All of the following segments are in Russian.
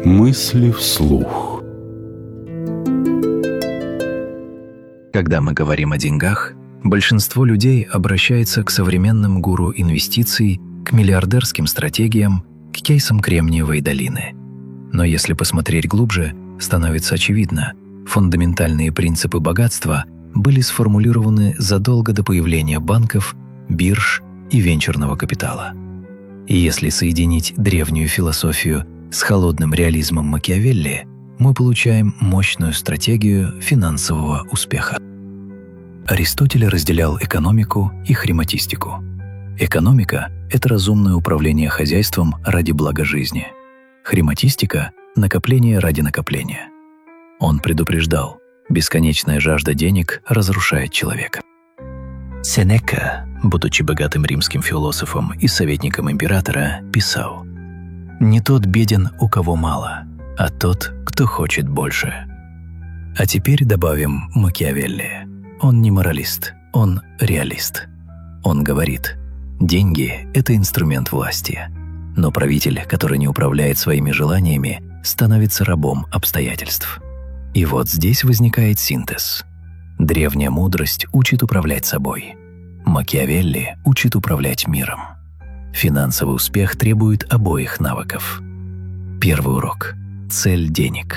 Мысли вслух. Когда мы говорим о деньгах, большинство людей обращается к современным гуру инвестиций, к миллиардерским стратегиям, к кейсам Кремниевой долины. Но если посмотреть глубже, становится очевидно, фундаментальные принципы богатства были сформулированы задолго до появления банков, бирж и венчурного капитала. И если соединить древнюю философию с холодным реализмом Макиавелли, мы получаем мощную стратегию финансового успеха. Аристотель разделял экономику и хрематистику. Экономика – это разумное управление хозяйством ради блага жизни. Хрематистика – накопление ради накопления. Он предупреждал, бесконечная жажда денег разрушает человека. Сенека, будучи богатым римским философом и советником императора, писал: «Не тот беден, у кого мало, а тот, кто хочет больше». А теперь добавим Макиавелли. Он не моралист, он реалист. Он говорит: деньги – это инструмент власти, но правитель, который не управляет своими желаниями, становится рабом обстоятельств. И вот здесь возникает синтез. Древняя мудрость учит управлять собой. Макиавелли учит управлять миром. Финансовый успех требует обоих навыков. Первый урок – цель денег.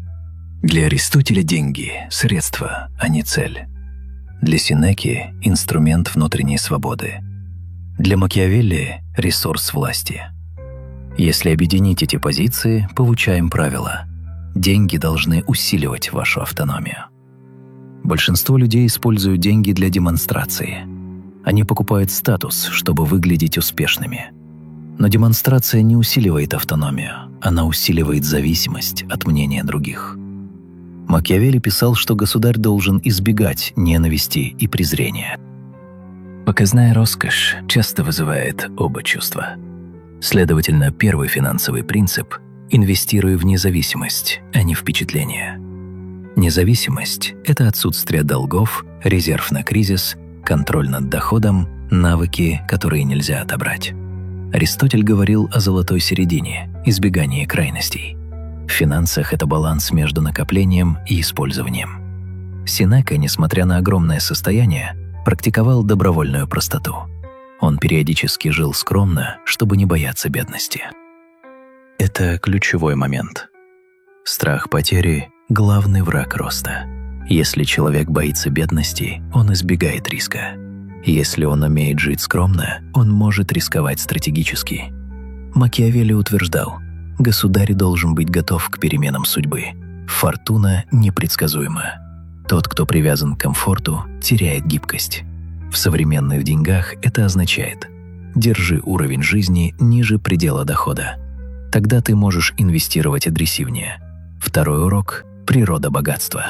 Для Аристотеля деньги – средство, а не цель. Для Сенеки – инструмент внутренней свободы. Для Макиавелли – ресурс власти. Если объединить эти позиции, получаем правило: деньги должны усиливать вашу автономию. Большинство людей используют деньги для демонстрации. Они покупают статус, чтобы выглядеть успешными. Но демонстрация не усиливает автономию, она усиливает зависимость от мнения других. Макиавелли писал, что государь должен избегать ненависти и презрения. Показная роскошь часто вызывает оба чувства. Следовательно, первый финансовый принцип – инвестируй в независимость, а не впечатление. Независимость – это отсутствие долгов, резерв на кризис, контроль над доходом, навыки, которые нельзя отобрать. Аристотель говорил о золотой середине, избегании крайностей. В финансах это баланс между накоплением и использованием. Сенека, несмотря на огромное состояние, практиковал добровольную простоту. Он периодически жил скромно, чтобы не бояться бедности. Это ключевой момент. Страх потери – главный враг роста. Если человек боится бедности, он избегает риска. Если он умеет жить скромно, он может рисковать стратегически. Макиавелли утверждал: государь должен быть готов к переменам судьбы. Фортуна непредсказуема. Тот, кто привязан к комфорту, теряет гибкость. В современных деньгах это означает: держи уровень жизни ниже предела дохода. Тогда ты можешь инвестировать агрессивнее. Второй урок – природа богатства.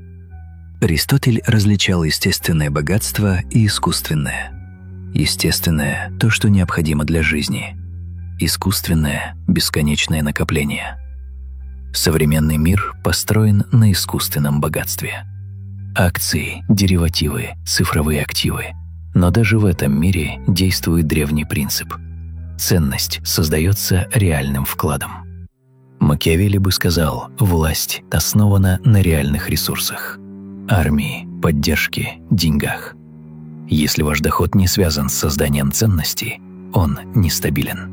Аристотель различал естественное богатство и искусственное. Естественное – то, что необходимо для жизни. Искусственное – бесконечное накопление. Современный мир построен на искусственном богатстве. Акции, деривативы, цифровые активы. Но даже в этом мире действует древний принцип. Ценность создается реальным вкладом. Макиавелли бы сказал: власть основана на реальных ресурсах. Армии, поддержке, деньгах. Если ваш доход не связан с созданием ценностей, он нестабилен.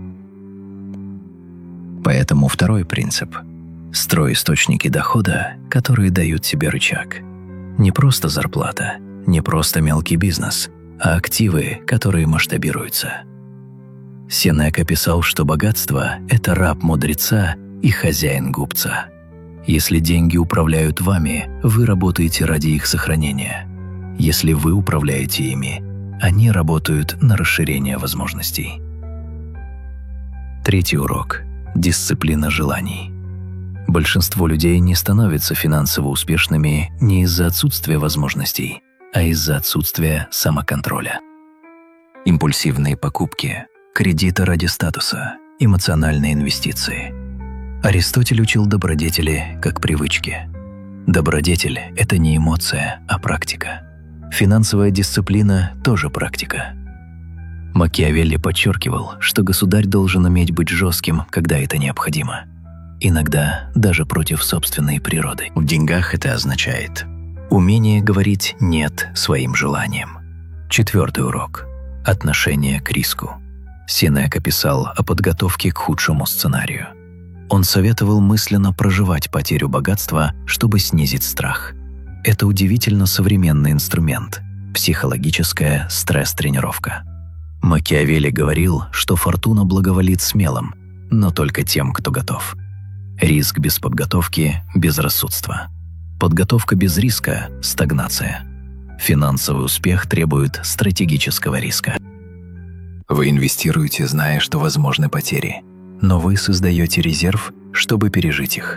Поэтому второй принцип – строй источники дохода, которые дают тебе рычаг. Не просто зарплата, не просто мелкий бизнес, а активы, которые масштабируются. Сенека писал, что богатство – это раб мудреца и хозяин губца. Если деньги управляют вами, вы работаете ради их сохранения. Если вы управляете ими, они работают на расширение возможностей. Третий урок – дисциплина желаний. Большинство людей не становятся финансово успешными не из-за отсутствия возможностей, а из-за отсутствия самоконтроля. Импульсивные покупки, кредиты ради статуса, эмоциональные инвестиции. Аристотель учил добродетели как привычки. Добродетель – это не эмоция, а практика. Финансовая дисциплина – тоже практика. Макиавелли подчеркивал, что государь должен уметь быть жестким, когда это необходимо. иногда даже против собственной природы. В деньгах это означает умение говорить «нет» своим желаниям. 4-й урок – отношение к риску. Сенека писал о подготовке к худшему сценарию. Он советовал мысленно проживать потерю богатства, чтобы снизить страх. Это удивительно современный инструмент – психологическая стресс-тренировка. Макиавелли говорил, что фортуна благоволит смелым, но только тем, кто готов. Риск без подготовки – безрассудство. Подготовка без риска – стагнация. Финансовый успех требует стратегического риска. Вы инвестируете, зная, что возможны потери, но вы создаете резерв, чтобы пережить их.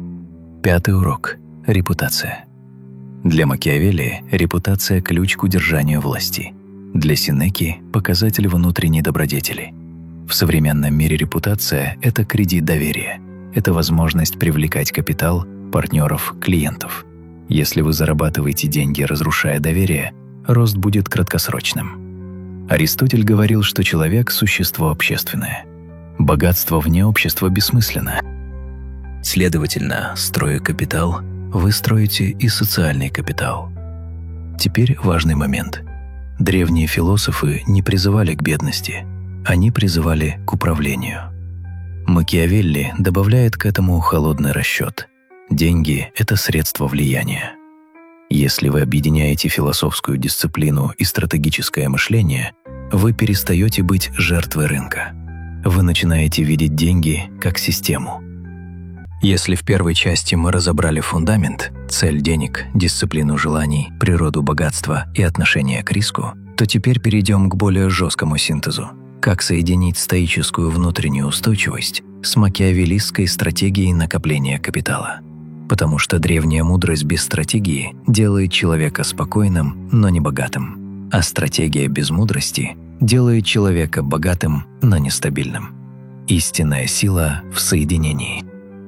5-й урок – репутация. Для Макиавелли репутация – ключ к удержанию власти. Для Сенеки – показатель внутренней добродетели. В современном мире репутация – это кредит доверия. Это возможность привлекать капитал, партнеров, клиентов. Если вы зарабатываете деньги, разрушая доверие, рост будет краткосрочным. Аристотель говорил, что человек – существо общественное. Богатство вне общества бессмысленно. Следовательно, строя капитал, вы строите и социальный капитал. Теперь важный момент. Древние философы не призывали к бедности, они призывали к управлению. Макиавелли добавляет к этому холодный расчет. Деньги – это средство влияния. Если вы объединяете философскую дисциплину и стратегическое мышление, вы перестаете быть жертвой рынка. Вы начинаете видеть деньги как систему. Если в первой части мы разобрали фундамент, цель денег, дисциплину желаний, природу богатства и отношение к риску, то теперь перейдем к более жесткому синтезу. Как соединить стоическую внутреннюю устойчивость с макиавеллистской стратегией накопления капитала? Потому что древняя мудрость без стратегии делает человека спокойным, но не богатым, а стратегия без мудрости делает человека богатым, но нестабильным. Истинная сила в соединении.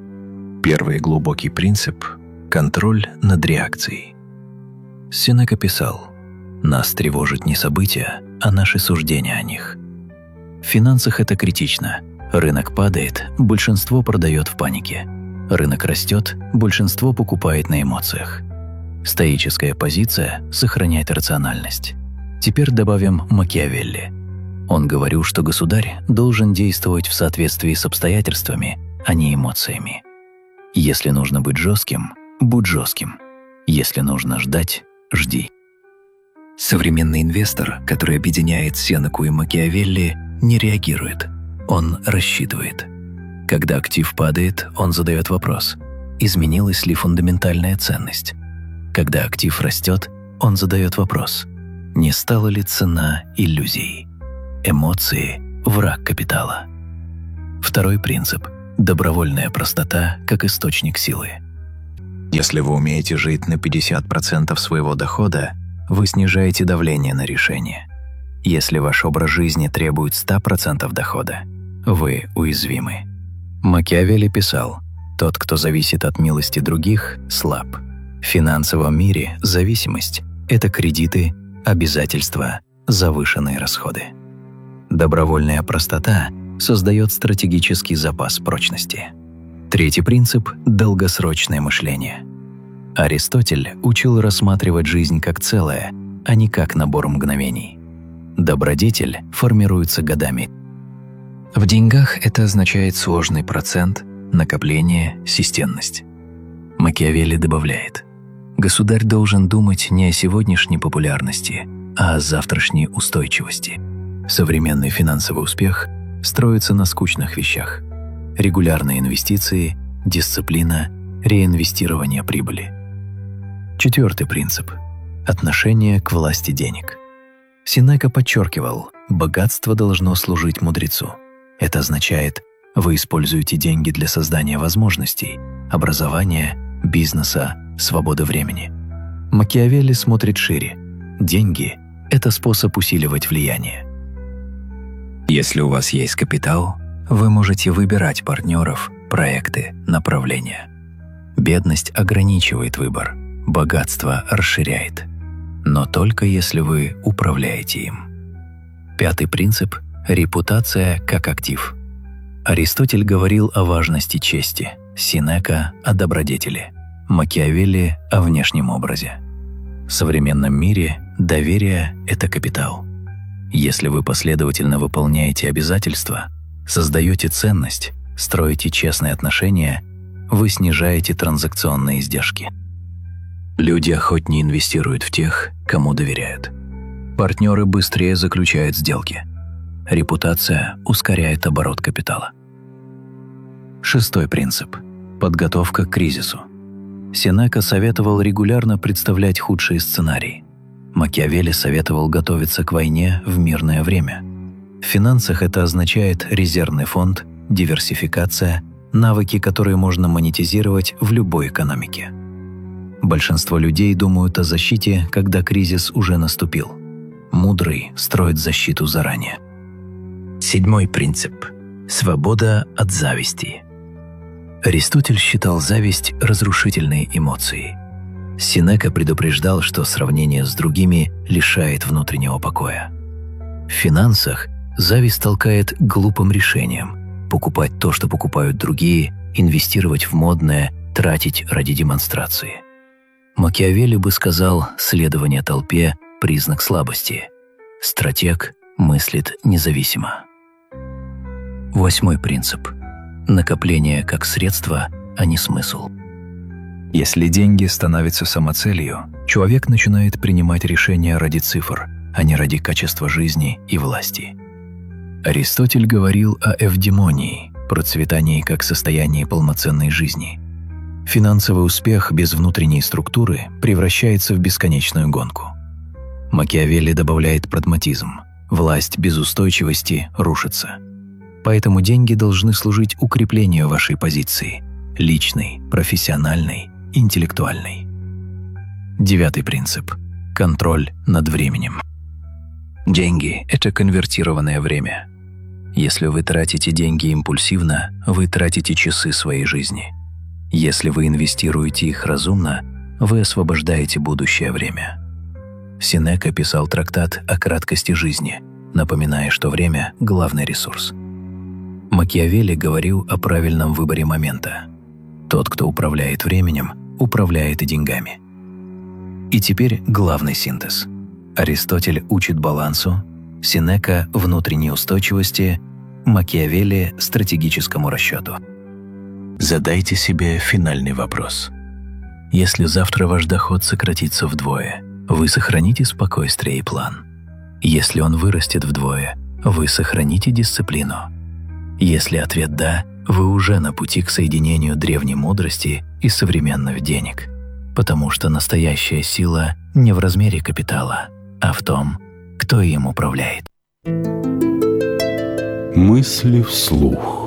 Первый глубокий принцип – контроль над реакцией. Сенека писал: «Нас тревожит не события, а наши суждения о них». В финансах это критично. Рынок падает, большинство продает в панике. Рынок растет, большинство покупает на эмоциях. Стоическая позиция сохраняет рациональность. Теперь добавим Макиавелли. Он говорил, что государь должен действовать в соответствии с обстоятельствами, а не эмоциями. Если нужно быть жестким, будь жестким. Если нужно ждать, жди. Современный инвестор, который объединяет Сенеку и Макиавелли, не реагирует. Он рассчитывает. Когда актив падает, он задает вопрос: изменилась ли фундаментальная ценность? Когда актив растет, он задает вопрос: не стала ли цена иллюзией? Эмоции – враг капитала. Второй принцип – добровольная простота как источник силы. Если вы умеете жить на 50% своего дохода, вы снижаете давление на решение. Если ваш образ жизни требует 100% дохода, вы уязвимы. Макиавелли писал: «Тот, кто зависит от милости других, слаб». В финансовом мире зависимость – это кредиты, обязательства, завышенные расходы. Добровольная простота создает стратегический запас прочности. Третий принцип – долгосрочное мышление. Аристотель учил рассматривать жизнь как целое, а не как набор мгновений. Добродетель формируется годами. В деньгах это означает сложный процент, накопление, системность. Макиавелли добавляет: государь должен думать не о сегодняшней популярности, а о завтрашней устойчивости. Современный финансовый успех строится на скучных вещах: регулярные инвестиции, дисциплина, реинвестирование прибыли. Четвертый принцип – отношение к власти денег. Сенека подчеркивал: богатство должно служить мудрецу. Это означает, вы используете деньги для создания возможностей, образования, бизнеса, свободы времени. Макиавелли смотрит шире. Деньги – это способ усиливать влияние. Если у вас есть капитал, вы можете выбирать партнеров, проекты, направления. Бедность ограничивает выбор, богатство расширяет. Но только если вы управляете им. Пятый принцип – репутация как актив. Аристотель говорил о важности чести. Сенека о добродетели, Макиавелли о внешнем образе. В современном мире доверие – это капитал. Если вы последовательно выполняете обязательства, создаете ценность, строите честные отношения, вы снижаете транзакционные издержки. Люди охотнее инвестируют в тех, кому доверяют. Партнеры быстрее заключают сделки. Репутация ускоряет оборот капитала. 6 принцип – подготовка к кризису. Сенека советовал регулярно представлять худшие сценарии. Макиавелли советовал готовиться к войне в мирное время. В финансах это означает резервный фонд, диверсификация, навыки, которые можно монетизировать в любой экономике. Большинство людей думают о защите, когда кризис уже наступил. Мудрый строит защиту заранее. 7 принцип – свобода от зависти. Аристотель считал зависть разрушительной эмоцией. Сенека предупреждал, что сравнение с другими лишает внутреннего покоя. В финансах зависть толкает к глупым решениям: покупать то, что покупают другие, инвестировать в модное, тратить ради демонстрации. Макиавелли бы сказал, следование толпе – признак слабости. Стратег мыслит независимо. 8 принцип – накопление как средство, а не смысл. Если деньги становятся самоцелью, человек начинает принимать решения ради цифр, а не ради качества жизни и власти. Аристотель говорил о эвдемонии, процветании как состоянии полноценной жизни. Финансовый успех без внутренней структуры превращается в бесконечную гонку. Макиавелли добавляет прагматизм: власть без устойчивости рушится. Поэтому деньги должны служить укреплению вашей позиции – личной, профессиональной, интеллектуальной. 9 принцип – контроль над временем. Деньги – это конвертированное время. Если вы тратите деньги импульсивно, вы тратите часы своей жизни. Если вы инвестируете их разумно, вы освобождаете будущее время. Сенека писал трактат о краткости жизни, напоминая, что время – главный ресурс. Макиавелли говорил о правильном выборе момента. Тот, кто управляет временем, управляет и деньгами. И теперь главный синтез. Аристотель учит балансу, Сенека – внутренней устойчивости, Макиавелли – стратегическому расчету. Задайте себе финальный вопрос. Если завтра ваш доход сократится вдвое, вы сохраните спокойствие и план. Если он вырастет вдвое, вы сохраните дисциплину. Если ответ «да», вы уже на пути к соединению древней мудрости и современных денег, потому что настоящая сила не в размере капитала, а в том, кто им управляет. Мысли вслух.